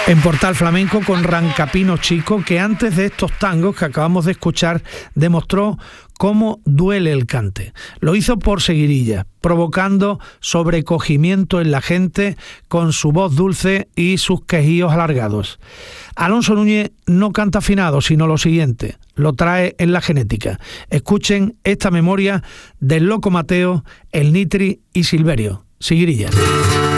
En Portal Flamenco con Rancapino Chico, que antes de estos tangos que acabamos de escuchar demostró cómo duele el cante. Lo hizo por seguirilla, provocando sobrecogimiento en la gente con su voz dulce y sus quejíos alargados. Alonso Núñez no canta afinado, sino lo siguiente, lo trae en la genética. Escuchen esta memoria del Loco Mateo, el Nitri y Silverio. Seguirilla.